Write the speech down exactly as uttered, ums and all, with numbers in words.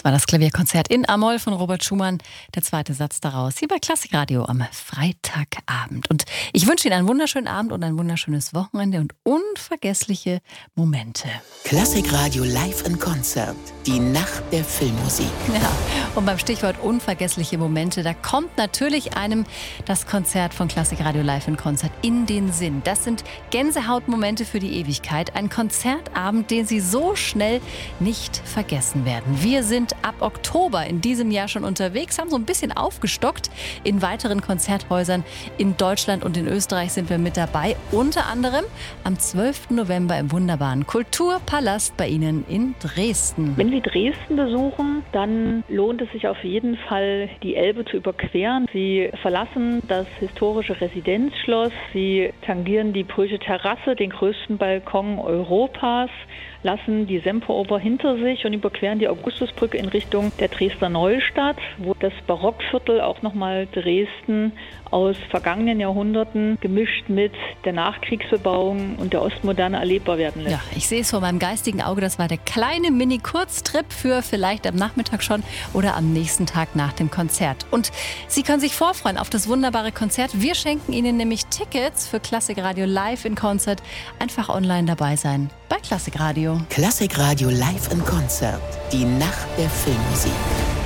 Das war das Klavierkonzert in A-Moll von Robert Schumann. Der zweite Satz daraus hier bei Klassikradio am Freitagabend. Und ich wünsche Ihnen einen wunderschönen Abend und ein wunderschönes Wochenende und unvergessliche Momente. Klassikradio live in Konzert. Die Nacht der Filmmusik. Ja, und beim Stichwort unvergessliche Momente, da kommt natürlich einem das Konzert von Klassikradio live in Konzert in den Sinn. Das sind Gänsehautmomente für die Ewigkeit. Ein Konzertabend, den Sie so schnell nicht vergessen werden. Wir sind ab Oktober in diesem Jahr schon unterwegs, haben so ein bisschen aufgestockt. In weiteren Konzerthäusern in Deutschland und in Österreich sind wir mit dabei. Unter anderem am zwölften November im wunderbaren Kulturpalast bei Ihnen in Dresden. Wenn Sie Dresden besuchen, dann lohnt es sich auf jeden Fall, die Elbe zu überqueren. Sie verlassen das historische Residenzschloss, Sie tangieren die Brüche Terrasse, den größten Balkon Europas, lassen die Semperoper hinter sich und überqueren die Augustusbrücke in Richtung der Dresdner Neustadt, wo das Barockviertel auch nochmal Dresden aus vergangenen Jahrhunderten gemischt mit der Nachkriegsbebauung und der Ostmoderne erlebbar werden lässt. Ja, ich sehe es vor meinem geistigen Auge, das war der kleine Mini-Kurztrip für vielleicht am Nachmittag schon oder am nächsten Tag nach dem Konzert. Und Sie können sich vorfreuen auf das wunderbare Konzert. Wir schenken Ihnen nämlich Tickets für Klassikradio live in Konzert. Einfach online dabei sein bei Klassikradio. Klassikradio live in Konzert. Die Nacht der Filmmusik.